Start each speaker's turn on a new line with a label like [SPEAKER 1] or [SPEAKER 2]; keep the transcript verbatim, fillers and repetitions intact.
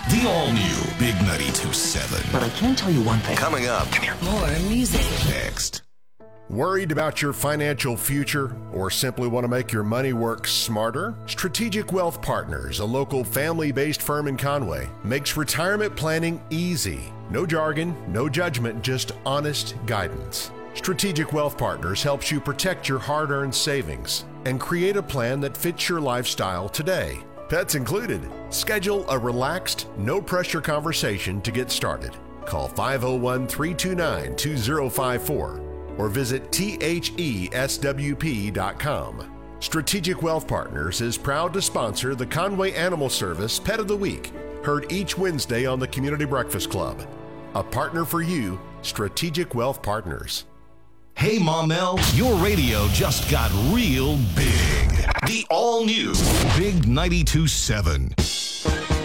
[SPEAKER 1] The all-new Big ninety-two point seven.
[SPEAKER 2] But I can tell you one thing.
[SPEAKER 1] Coming up.
[SPEAKER 2] Come here.
[SPEAKER 3] More music.
[SPEAKER 1] Next.
[SPEAKER 4] Worried about your financial future or simply want to make your money work smarter? Strategic Wealth Partners, a local family-based firm in Conway, makes retirement planning easy. No jargon, no judgment, just honest guidance. Strategic Wealth Partners helps you protect your hard-earned savings and create a plan that fits your lifestyle today. Pets included. Schedule a relaxed, no-pressure conversation to get started. Call five oh one, three two nine, two oh five four or visit T H E S W P dot com. Strategic Wealth Partners is proud to sponsor the Conway Animal Service Pet of the Week, heard each Wednesday on the Community Breakfast Club. A partner for you, Strategic Wealth Partners.
[SPEAKER 1] Hey, Mom-El, your radio just got real big. The all-new Big ninety-two point seven.